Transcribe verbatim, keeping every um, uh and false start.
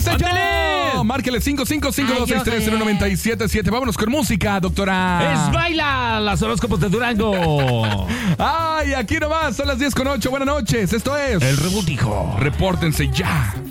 dice ¡Ándale! yo. Márquele cinco cinco cinco dos seis tres cero nueve siete siete. Vámonos con música, doctora. Es Baila, las horóscopos de Durango. Ay, aquí nomás, son las diez con ocho. Buenas noches, esto es El Rebutijo. Repórtense ya.